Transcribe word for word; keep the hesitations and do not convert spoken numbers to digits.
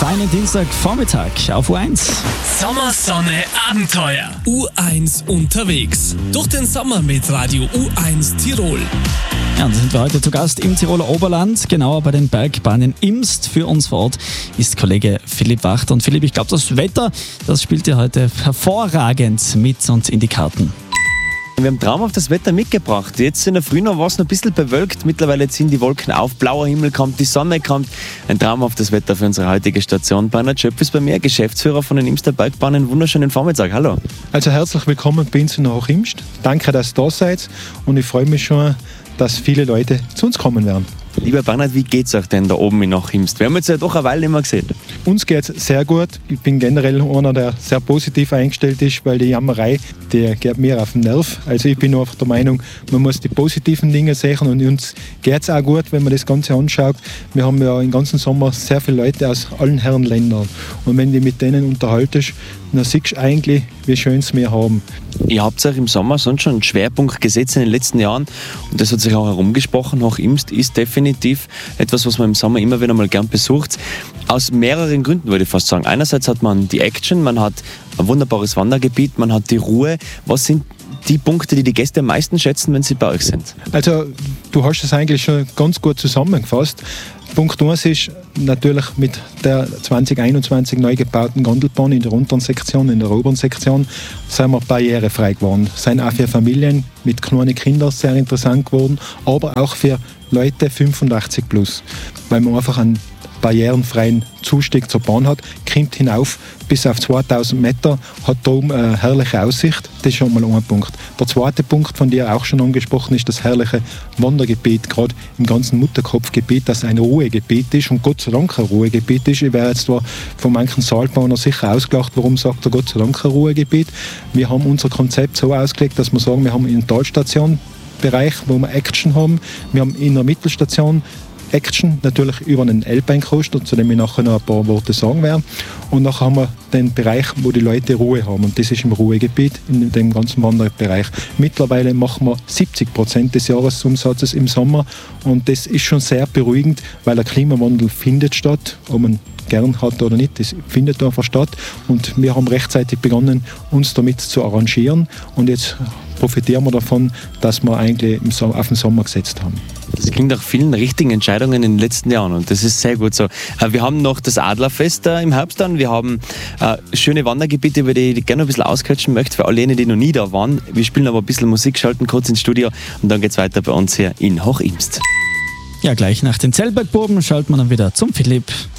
feinen Dienstagvormittag auf U eins. Sommersonne Abenteuer. U eins unterwegs. Durch den Sommer mit Radio U eins Tirol. Ja, und da sind wir heute zu Gast im Tiroler Oberland, genauer bei den Bergbahnen Imst. Für uns vor Ort ist Kollege Philipp Wachter. Und Philipp, ich glaube, das Wetter, das spielt dir heute hervorragend mit und in die Karten. Wir haben traumhaftes Wetter mitgebracht. Jetzt in der Früh noch war es noch ein bisschen bewölkt. Mittlerweile ziehen die Wolken auf, blauer Himmel kommt, die Sonne kommt. Ein traumhaftes Wetter für unsere heutige Station. Bernhard Schöpf ist bei mir, Geschäftsführer von den Imster Bergbahnen. Wunderschönen Vormittag, hallo. Also herzlich willkommen bei uns in Hochimst. Danke, dass ihr da seid und ich freue mich schon, dass viele Leute zu uns kommen werden. Lieber Bernhard, wie geht's euch denn da oben in Hochimst? Wir haben jetzt ja doch eine Weile nicht mehr gesehen. Uns geht es sehr gut. Ich bin generell einer, der sehr positiv eingestellt ist, weil die Jammerei, die geht mir auf den Nerv. Also ich bin einfach der Meinung, man muss die positiven Dinge sehen und uns geht es auch gut, wenn man das Ganze anschaut. Wir haben ja im ganzen Sommer sehr viele Leute aus allen Herren Ländern und wenn du mit denen unterhaltest, dann siehst du eigentlich, wie schön es wir haben. Ihr habt euch im Sommer sonst schon einen Schwerpunkt gesetzt in den letzten Jahren und das hat sich auch herumgesprochen. Hochimst ist definitiv etwas, was man im Sommer immer wieder mal gern besucht. Aus mehreren Gründen würde ich fast sagen. Einerseits hat man die Action, man hat ein wunderbares Wandergebiet, man hat die Ruhe. Was sind die Punkte, die die Gäste am meisten schätzen, wenn sie bei euch sind? Also du hast es eigentlich schon ganz gut zusammengefasst. Punkt eins ist natürlich mit der zwanzig einundzwanzig neu gebauten Gondelbahn in der unteren Sektion, in der oberen Sektion sind wir barrierefrei geworden. Sind auch für Familien mit kleinen Kindern sehr interessant geworden, aber auch für Leute fünfundachtzig plus, weil man einfach einen barrierenfreien Zustieg zur Bahn hat, kommt hinauf bis auf zweitausend Meter, hat da oben eine herrliche Aussicht. Das ist schon mal ein Punkt. Der zweite Punkt, von dir auch schon angesprochen, ist das herrliche Wandergebiet, gerade im ganzen Mutterkopfgebiet, das ein Ruhegebiet ist und Gott sei Dank ein Ruhegebiet ist. Ich wäre jetzt zwar von manchen Saalbauern sicher ausgelacht, warum sagt er Gott sei Dank ein Ruhegebiet. Wir haben unser Konzept so ausgelegt, dass wir sagen, wir haben einen Talstation-Bereich, wo wir Action haben. Wir haben in der Mittelstation Action, natürlich über einen Alpine-Coaster, zu dem ich nachher noch ein paar Worte sagen werde. Und nachher haben wir den Bereich, wo die Leute Ruhe haben. Und das ist im Ruhegebiet, in dem ganzen Wanderbereich. Mittlerweile machen wir siebzig Prozent des Jahresumsatzes im Sommer. Und das ist schon sehr beruhigend, weil der Klimawandel findet statt. Ob man gern hat oder nicht, das findet einfach statt. Und wir haben rechtzeitig begonnen, uns damit zu arrangieren. Und jetzt profitieren wir davon, dass wir eigentlich auf den Sommer gesetzt haben. Das klingt nach vielen richtigen Entscheidungen in den letzten Jahren und das ist sehr gut so. Wir haben noch das Adlerfest im Herbst dann, wir haben äh, schöne Wandergebiete, über die ich gerne ein bisschen ausquetschen möchte, für alle, die noch nie da waren. Wir spielen aber ein bisschen Musik, schalten kurz ins Studio und dann geht es weiter bei uns hier in Hochimst. Ja, gleich nach den Zellbergbuben schalten wir dann wieder zum Philipp.